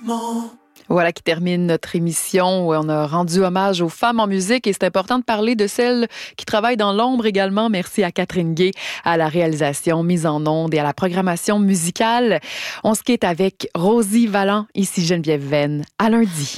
Voilà qui termine notre émission où on a rendu hommage aux femmes en musique et c'est important de parler de celles qui travaillent dans l'ombre également. Merci à Catherine Gay, à la réalisation, mise en onde et à la programmation musicale. On se quitte avec Rosie Vallant, ici Geneviève Venn. À lundi.